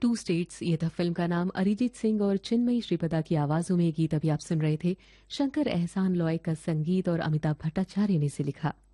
To states, ये था film का नाम। अरिजीत सिंह और चिन्मयी श्रीपदा की आवाजों में ये गीत अभी आप सुन रहे थे। शंकर एहसान लॉय का संगीत और अमिताभ भट्टाचार्य ने इसे लिखा।